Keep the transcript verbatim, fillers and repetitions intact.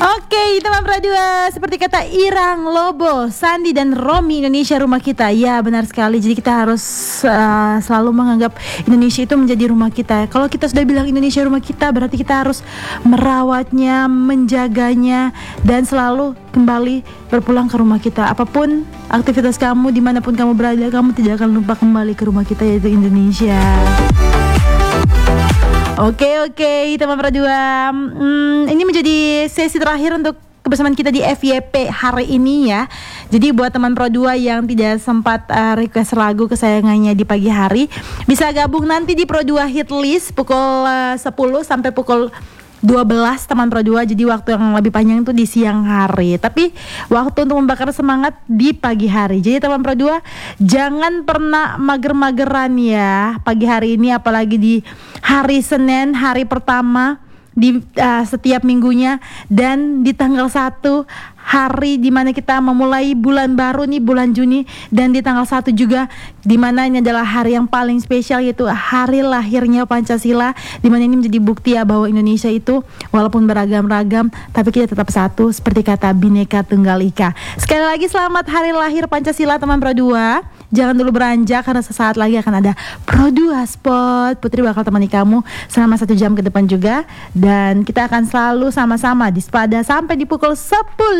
Oke, teman Pradua, seperti kata Irang, Lobo, Sandi dan Romi, Indonesia rumah kita. Ya, benar sekali. Jadi kita harus uh, selalu menganggap Indonesia itu menjadi rumah kita. Kalau kita sudah bilang Indonesia rumah kita, berarti kita harus merawatnya, menjaganya, dan selalu kembali berpulang ke rumah kita. Apapun aktivitas kamu, dimanapun kamu berada, kamu tidak akan lupa kembali ke rumah kita, yaitu Indonesia. Oke oke teman Pradua, hmm, ini menjadi sesi terakhir untuk kebersamaan kita di F Y P hari ini ya. Jadi buat teman Pradua yang tidak sempat uh, request lagu kesayangannya di pagi hari, bisa gabung nanti di Pradua Hit List pukul uh, sepuluh sampai pukul dua belas teman Pradua. Jadi waktu yang lebih panjang itu di siang hari, tapi waktu untuk membakar semangat di pagi hari. Jadi teman Pradua, jangan pernah mager-mageran ya pagi hari ini, apalagi di hari Senin, hari pertama di uh, setiap minggunya, dan di tanggal satu hari dimana kita memulai bulan baru nih, bulan Juni, dan di tanggal satu juga dimana ini adalah hari yang paling spesial, yaitu hari lahirnya Pancasila, dimana ini menjadi bukti ya bahwa Indonesia itu walaupun beragam-ragam tapi kita tetap satu, seperti kata Bhinneka Tunggal Ika. Sekali lagi selamat hari lahir Pancasila teman Pradua. Jangan dulu beranjak karena sesaat lagi akan ada Pradua Spot. Putri bakal temani kamu selama satu jam ke depan juga, dan kita akan selalu sama-sama di Spada sampai di pukul sepuluh